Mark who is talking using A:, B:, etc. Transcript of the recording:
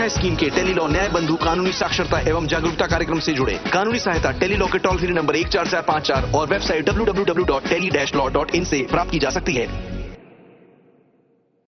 A: न्याय स्कीम के tele law न्याय बंधु कानूनी साक्षरता एवं जागरूकता कार्यक्रम से जुड़े। कानूनी सहायता टेली लॉ के टोल फ्री नंबर 14454 और वेबसाइट www.tele-law.in से प्राप्त की जा सकती है।